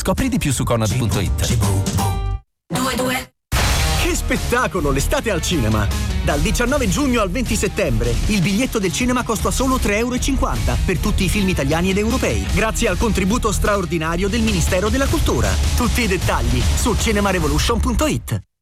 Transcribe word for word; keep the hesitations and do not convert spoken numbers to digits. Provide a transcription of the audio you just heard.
Scopri di più su conad punto it. Due due. Che spettacolo l'estate al cinema! Dal diciannove giugno al venti settembre il biglietto del cinema costa solo tre e cinquanta euro per tutti i film italiani ed europei, grazie al contributo straordinario del Ministero della Cultura. Tutti i dettagli su cinema revolution punto it.